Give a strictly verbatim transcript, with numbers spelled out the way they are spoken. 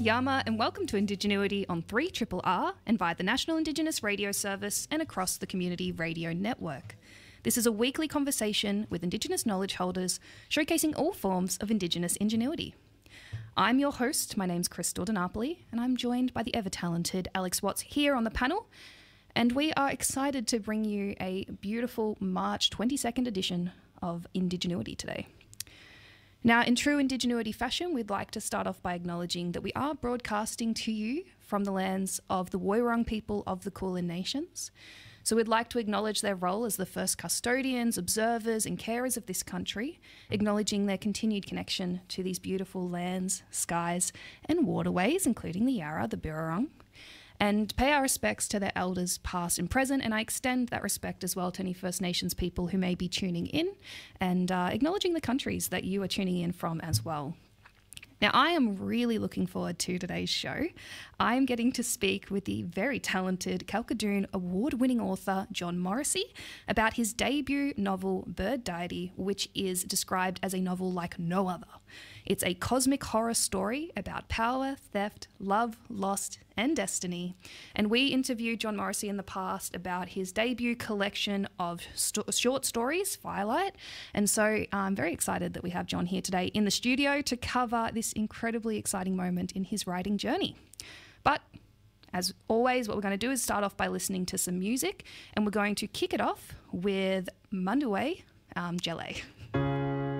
Yama, and welcome to Indigenuity on three R R R and via the National Indigenous Radio Service and across the Community Radio Network. This is a weekly conversation with Indigenous knowledge holders showcasing all forms of Indigenous ingenuity. I'm your host, my name's Crystal DiNapoli, and I'm joined by the ever-talented Alex Watts here on the panel, and we are excited to bring you a beautiful March twenty-second edition of Indigenuity today. Now, in true Indigenuity fashion, we'd like to start off by acknowledging that we are broadcasting to you from the lands of the Woiwurrung people of the Kulin Nations. So we'd like to acknowledge their role as the first custodians, observers and carers of this country, acknowledging their continued connection to these beautiful lands, skies and waterways, including the Yarra, the Birrarung, and pay our respects to their elders past and present, and I extend that respect as well to any First Nations people who may be tuning in, and uh, acknowledging the countries that you are tuning in from as well. Now, I am really looking forward to today's show. I'm getting to speak with the very talented Kalkadoon award-winning author John Morrissey about his debut novel Bird Deity, which is described as a novel like no other. It's a cosmic horror story about power, theft, love, loss, and destiny. And we interviewed John Morrissey in the past about his debut collection of st- short stories, Firelight. And so I'm very excited that we have John here today in the studio to cover this incredibly exciting moment in his writing journey. But as always, what we're going to do is start off by listening to some music, and we're going to kick it off with Munduwe um, Jelly.